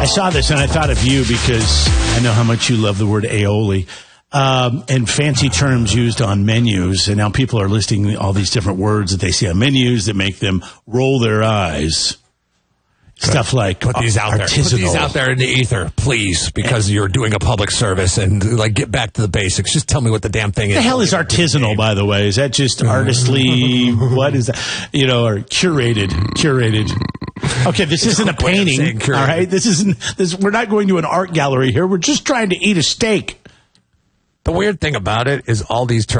I saw this and I thought of you because I know how much you love the word aioli. And fancy terms used on menus. And now people are listing all these different words that they see on menus that make them roll their eyes. Stuff like put these out there. Put these out there in the ether, please, because you're doing a public service and like get back to the basics. Just tell me what the damn thing is. The hell is artisanal, by the way? Is that just artistly? What is that? Or curated? Okay, this isn't a painting. All right, this isn't. We're not going to an art gallery here. We're just trying to eat a steak. The weird thing about it is all these terms